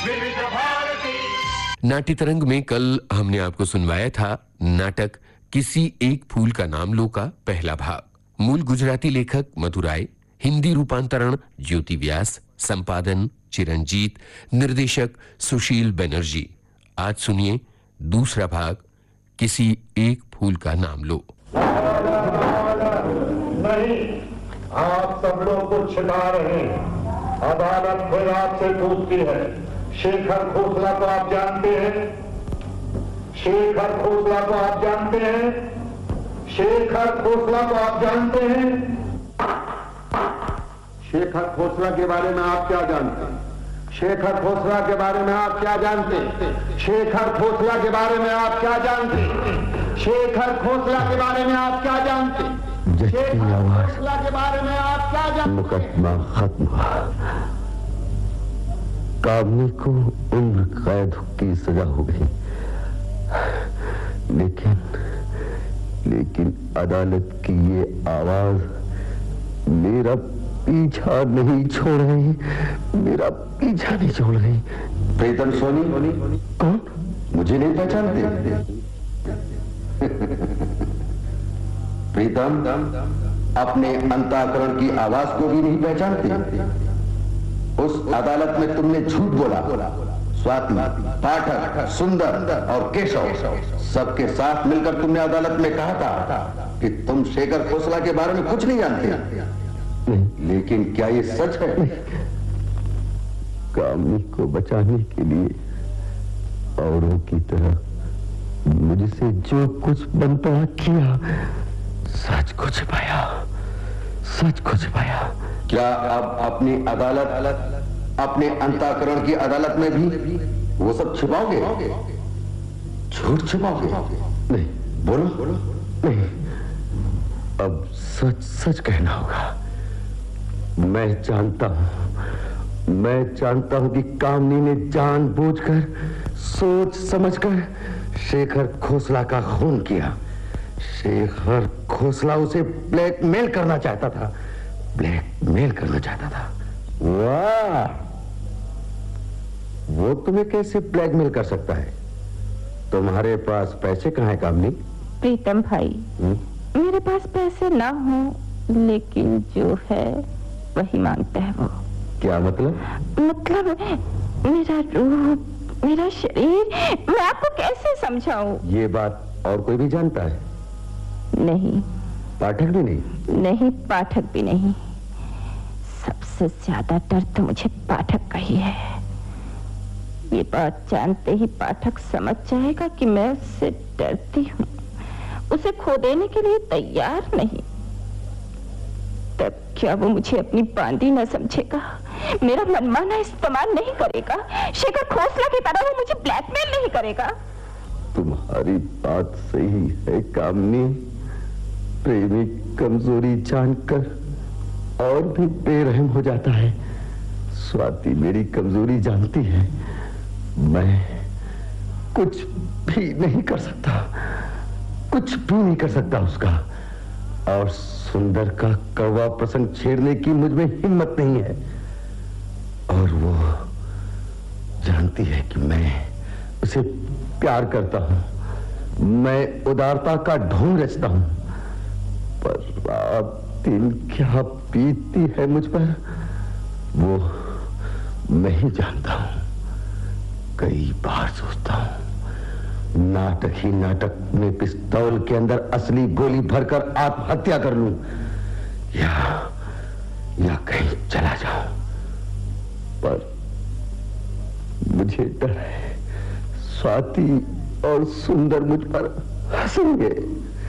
विविध भारती। नाट्य तरंग में कल हमने आपको सुनवाया था नाटक किसी एक फूल का नाम लो का पहला भाग। मूल गुजराती लेखक मधुराय, हिंदी रूपांतरण ज्योति व्यास, संपादन चिरंजीत, निर्देशक सुशील बनर्जी। आज सुनिए दूसरा भाग किसी एक फूल का नाम लो। नहीं, आप सब लोग को छिपा रहे हैं। अदालत फिर आपसे पूछती है, शेखर खोसला को आप जानते हैं? शेखर खोसला को आप जानते हैं? शेखर खोसला को आप जानते हैं? शेखर खोसला के बारे में आप क्या जानते हैं? शेखर खोसला के बारे में आप क्या जानते हैं? शेखर खोसला के बारे में आप क्या जानते हैं? शेखर खोसला के बारे में आप क्या जानते हैं? शेखर खोसला के बारे में आप क्या जानते हैं? मुकदमा खत्म हुआ। कामनी को उम्र कैद की सजा हो गई, लेकिन अदालत की ये आवाज मेरा पीछा नहीं छोड़ रही, मेरा पीछा नहीं छोड़ रही। प्रीतम सोनी? कौन? मुझे नहीं पहचानते? प्रीतम अपने अंतःकरण की आवाज को भी नहीं पहचानते? उस अदालत में तुमने झूठ बोला। स्वाति, पाठक, सुंदर और केशव सबके साथ मिलकर तुमने अदालत में कहा था कि तुम शेखर खोसला के बारे में कुछ नहीं जानते। लेकिन क्या ये सच है? कामनी को बचाने के लिए औरों की तरह मुझसे जो कुछ बनता किया, सच को छिपाया, सच को छिपाया। क्या अब अपनी अदालत, अपने अंतःकरण की अदालत में भी वो सब छिपाओगे? झूठ छिपाओगे? नहीं, बोलो। नहीं, अब सच सच कहना होगा। मैं जानता हूं कि कामनी ने जानबूझकर, सोच समझकर शेखर खोसला का खून किया। शेखर खोसला उसे ब्लैकमेल करना चाहता था, वाह, वो तुम्हें कैसे ब्लैकमेल कर सकता है? तुम्हारे पास पैसे कहाँ हैं कामनी? प्रीतम भाई, मेरे पास पैसे ना हो, लेकिन जो है वही मांगता है वो। क्या मतलब? मेरा रूप, मेरा शरीर, मैं आपको कैसे समझाऊं? ये बात और कोई भी जानता है? नहीं। पाठक भी नहीं? नहीं, पाठक भी नहीं। सबसे ज्यादा डर तो मुझे पाठक का ही है। ये बात जानते ही पाठक समझ जाएगा कि मैं उससे डरती हूँ, उसे खो देने के लिए तैयार नहीं। तब क्या वो मुझे अपनी बांदी न समझेगा, मेरा मनमाना इस्तेमाल नहीं करेगा, शेखर खोसला की तरह वो मुझे ब्लैकमेल नहीं करेगा? तुम्हारी बात सही है कामनी। प्रेमी कमजोरी जानकर और भी बेरहम हो जाता है। स्वाति मेरी कमजोरी जानती है। मैं कुछ भी नहीं कर सकता, कुछ भी नहीं कर सकता उसका। और सुंदर का कड़वा प्रसंग छेड़ने की मुझ में हिम्मत नहीं है। और वो जानती है कि मैं उसे प्यार करता हूं, मैं उदारता का ढोंग रचता हूं। पर रात दिन क्या बीतती है मुझ पर, वो मैं ही जानता हूं। कई बार सोचता हूं नाटक ही नाटक में पिस्तौल के अंदर असली गोली भरकर आत्महत्या कर लूं, या कहीं चला जाऊं। पर मुझे डर है स्वाति और सुंदर मुझ पर हंसेंगे।